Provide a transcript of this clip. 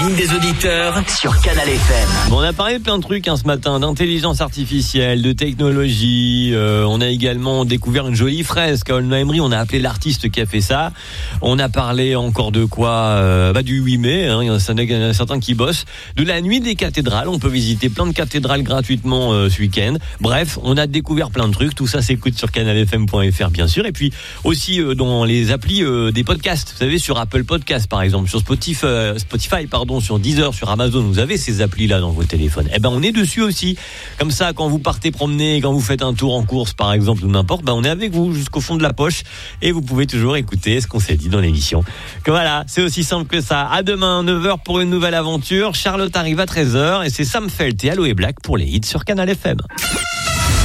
La ligne des auditeurs sur Canal FM. Bon, on a parlé de plein de trucs ce matin, d'intelligence artificielle, de technologie. On a également découvert une jolie fresque à Aulnoy-Aymeries. On a appelé l'artiste qui a fait ça. On a parlé encore de quoi du 8 mai. Il y en a certains qui bossent. De la nuit des cathédrales. On peut visiter plein de cathédrales gratuitement ce week-end. Bref, on a découvert plein de trucs. Tout ça s'écoute sur canalfm.fr bien sûr. Et puis aussi dans les applis des podcasts. Vous savez, sur Apple Podcast par exemple, sur Spotify, sur Deezer, sur Amazon, vous avez ces applis-là dans vos téléphones. Eh ben, on est dessus aussi. Comme ça, quand vous partez promener, quand vous faites un tour en course, par exemple, ou n'importe, on est avec vous jusqu'au fond de la poche et vous pouvez toujours écouter ce qu'on s'est dit dans l'émission. Que voilà, c'est aussi simple que ça. À demain, 9h pour une nouvelle aventure. Charlotte arrive à 13h et c'est Sam Felt et Aloe Black pour les hits sur Canal FM.